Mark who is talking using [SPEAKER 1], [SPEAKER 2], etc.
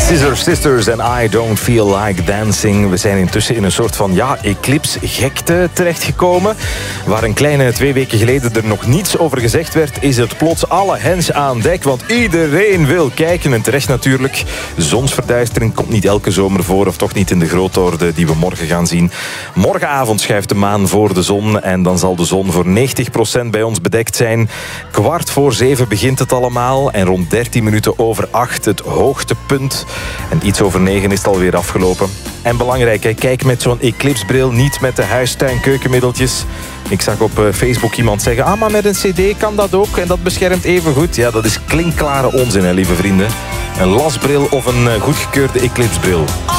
[SPEAKER 1] Scissor Sisters en I Don't Feel Like Dancing. We zijn intussen in een soort van eclipse-gekte terechtgekomen. Waar een kleine 2 weken geleden er nog niets over gezegd werd, is het plots alle hens aan dek. Want iedereen wil kijken en terecht natuurlijk. Zonsverduistering komt niet elke zomer voor, of toch niet in de grootorde die we morgen gaan zien. Morgenavond schuift de maan voor de zon en dan zal de zon voor 90% bij ons bedekt zijn. 6:15 begint het allemaal en rond 13 minuten over 8 het hoogtepunt. En iets over 9 is het alweer afgelopen. En belangrijk, kijk met zo'n eclipsebril, niet met de huistuin-keukenmiddeltjes. Ik zag op Facebook iemand zeggen, maar met een cd kan dat ook en dat beschermt even goed. Ja, dat is klinkklare onzin, lieve vrienden. Een lasbril of een goedgekeurde eclipsebril.